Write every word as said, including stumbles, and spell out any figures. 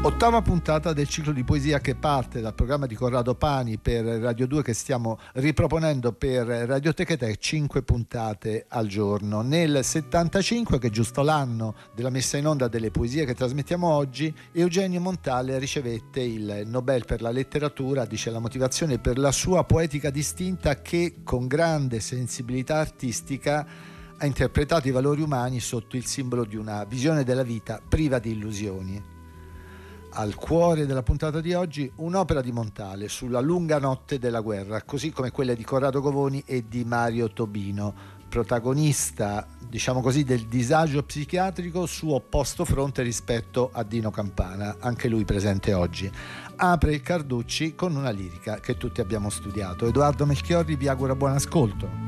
Ottava puntata del ciclo di poesia che parte dal programma di Corrado Pani per Radio due, che stiamo riproponendo per Radioteca e Te, cinque puntate al giorno. Nel settantacinque, che è giusto l'anno della messa in onda delle poesie che trasmettiamo oggi, Eugenio Montale ricevette il Nobel per la letteratura, dice la motivazione, per la sua poetica distinta che con grande sensibilità artistica ha interpretato i valori umani sotto il simbolo di una visione della vita priva di illusioni. Al cuore della puntata di oggi un'opera di Montale sulla lunga notte della guerra, così come quelle di Corrado Govoni e di Mario Tobino, protagonista, diciamo così, del disagio psichiatrico su opposto fronte rispetto a Dino Campana, anche lui presente oggi. Apre il Carducci con una lirica che tutti abbiamo studiato. Edoardo Melchiorri vi augura buon ascolto.